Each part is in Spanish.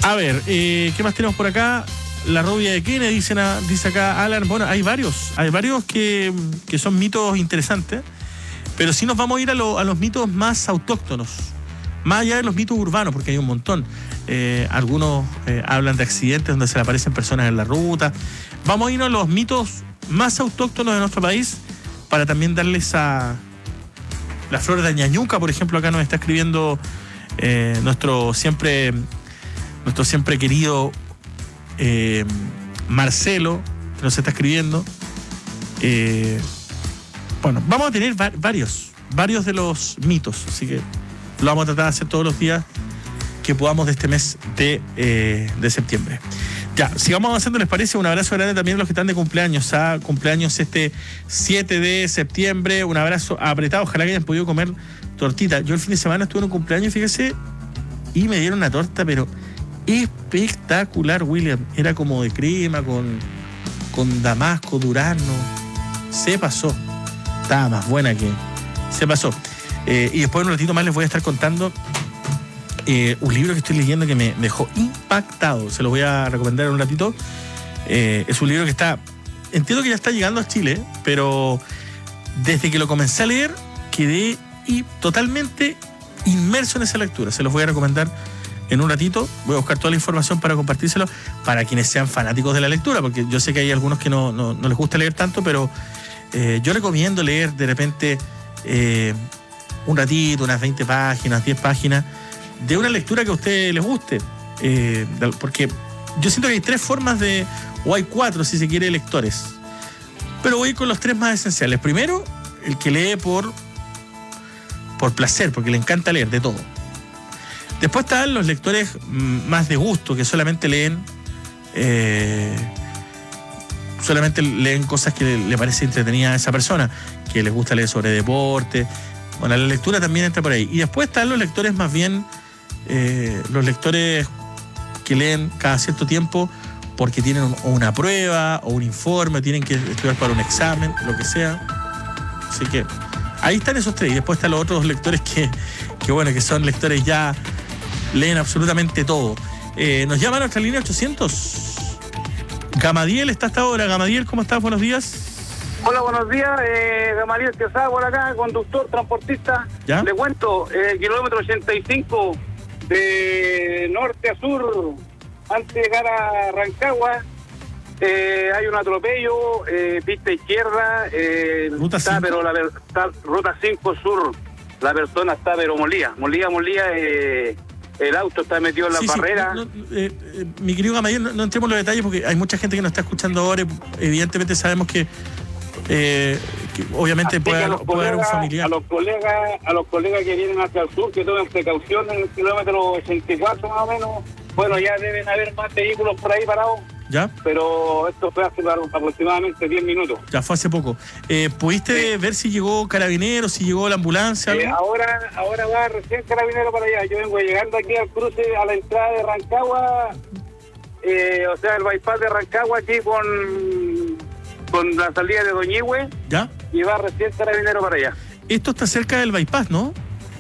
A ver, ¿qué más tenemos por acá? La rubia de Kennedy, dice acá Alan. Bueno, hay varios que son mitos interesantes, pero sí nos vamos a ir a los mitos más autóctonos, más allá de los mitos urbanos, porque hay un montón. Algunos hablan de accidentes donde se le aparecen personas en la ruta. Vamos a irnos a los mitos más autóctonos de nuestro país para también darles a la flor de Ñañuca, por ejemplo. Acá nos está escribiendo nuestro siempre querido Marcelo, que nos está escribiendo. Bueno, vamos a tener varios de los mitos, así que lo vamos a tratar de hacer todos los días que podamos de este mes de septiembre. Ya, sigamos avanzando, ¿les parece? Un abrazo grande también a los que están de cumpleaños. Cumpleaños este 7 de septiembre. Un abrazo apretado. Ojalá que hayan podido comer tortita. Yo el fin de semana estuve en un cumpleaños, fíjese, y me dieron una torta, pero espectacular, William. Era como de crema, con damasco, durazno. Se pasó. Estaba más buena que... Se pasó. Y después en un ratito más les voy a estar contando un libro que estoy leyendo que me dejó impactado. Se lo voy a recomendar en un ratito. Es un libro que entiendo que ya está llegando a Chile, pero desde que lo comencé a leer quedé totalmente inmerso en esa lectura. Se los voy a recomendar en un ratito. Voy a buscar toda la información para compartírselo para quienes sean fanáticos de la lectura, porque yo sé que hay algunos que no les gusta leer tanto, pero yo recomiendo leer de repente un ratito, unas 20 páginas, 10 páginas de una lectura que a ustedes les guste, porque yo siento que hay 3 formas o hay 4 si se quiere, lectores, pero voy con los 3 más esenciales. Primero, el que lee por placer, porque le encanta leer de todo. Después están los lectores más de gusto, que solamente leen cosas que le parece entretenida a esa persona, que les gusta leer sobre deporte. Bueno, la lectura también entra por ahí. Y después están los lectores más bien, los lectores que leen cada cierto tiempo porque tienen una prueba o un informe, tienen que estudiar para un examen, lo que sea. Así que ahí están esos 3. Y después están los otros lectores que son lectores ya, leen absolutamente todo. Nos llaman a nuestra línea 800. Gamadiel está hasta ahora. Gamadiel, ¿cómo estás? Buenos días. Hola, buenos días. Gamaliel Quesada por acá, conductor, transportista. ¿Ya? Le cuento, kilómetro 85 de norte a sur, antes de llegar a Rancagua, hay un atropello, pista izquierda, ruta 5. Pero ruta 5 sur, la persona está pero molía, el auto está metido en la barrera. Mi querido Gamaliel, no entremos en los detalles porque hay mucha gente que nos está escuchando ahora. Evidentemente sabemos que obviamente puede haber un familiar. A los colegas que vienen hacia el sur, que tomen precaución en el kilómetro 84 más o menos. Bueno, ya deben haber más vehículos por ahí parados. ¿Ya? Pero esto fue hace aproximadamente 10 minutos. Ya fue hace poco. ¿Pudiste ver si llegó Carabineros, si llegó la ambulancia? Ahora va recién Carabinero para allá. Yo vengo llegando aquí al cruce, a la entrada de Rancagua, o sea, el bypass de Rancagua aquí con la salida de Doñihue. ¿Ya? Y va recién Carabinero para allá. Esto está cerca del bypass, ¿no?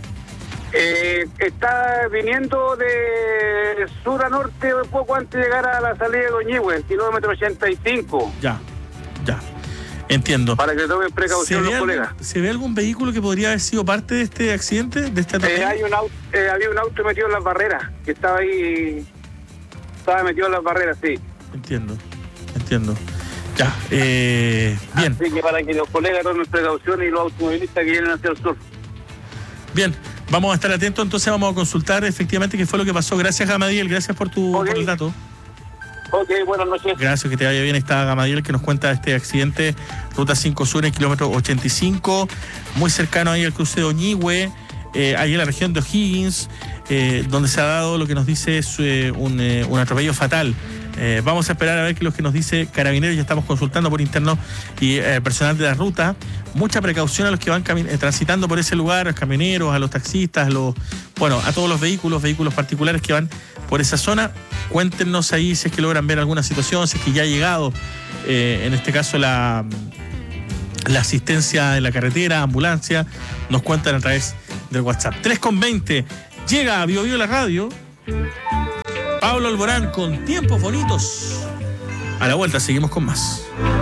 Está viniendo de sur a norte un poco antes de llegar a la salida de Doñihue, kilómetro 85. Ya. Entiendo. Para que tomen precaución los colegas. ¿Se ve algún vehículo que podría haber sido parte de este accidente, de esta atropello? Había un auto metido en las barreras, que estaba metido en las barreras, sí. Entiendo. Ya, bien. Así que para que los colegas tomen precaución y los automovilistas que vienen hacia el sur. Bien, vamos a estar atentos, entonces vamos a consultar efectivamente qué fue lo que pasó. Gracias, Gamadiel, gracias por el dato. Ok, buenas noches. Gracias, que te vaya bien. Está Gamadiel, que nos cuenta este accidente, ruta 5 Sur, en kilómetro 85, muy cercano ahí al cruce de Doñihue, ahí en la región de O'Higgins, donde se ha dado lo que nos dice es un atropello fatal. Vamos a esperar a ver qué es lo que nos dice Carabineros. Ya estamos consultando por interno y personal de la ruta. Mucha precaución a los que van transitando por ese lugar, a los camioneros, a los taxistas, a todos los vehículos particulares que van por esa zona. Cuéntenos ahí si es que logran ver alguna situación, si es que ya ha llegado, en este caso la asistencia en la carretera, ambulancia. Nos cuentan a través del WhatsApp. 3:20. Llega a Bio Bio la radio. Pablo Pablo Alborán con Tiempos Bonitos. A la vuelta seguimos con más.